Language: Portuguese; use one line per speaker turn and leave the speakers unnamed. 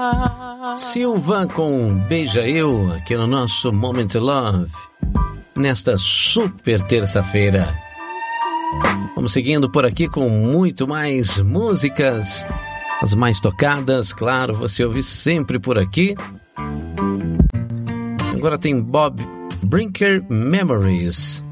Silva com Beija Eu, aqui no nosso Moment Love, nesta super terça-feira. Vamos seguindo por aqui com muito mais músicas, as mais tocadas, claro, você ouve sempre por aqui. Agora tem Bob Brinker Memories.